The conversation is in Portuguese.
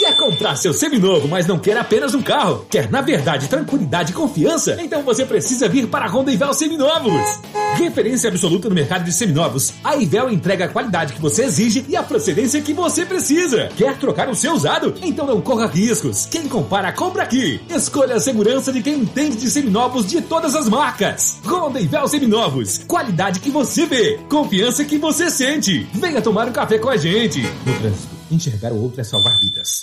Quer comprar seu seminovo, mas não quer apenas um carro? Quer, na verdade, tranquilidade e confiança? Então você precisa vir para a Honda Ivel Seminovos. Referência absoluta no mercado de seminovos, a Ivel entrega a qualidade que você exige e a procedência que você precisa. Quer trocar o seu usado? Então não corra riscos. Quem compara, compra aqui. Escolha a segurança de quem entende de seminovos de todas as marcas. Honda Ivel Seminovos. Qualidade que você vê. Confiança que você sente. Venha tomar um café com a gente. No trânsito, enxergar o outro é salvar vidas.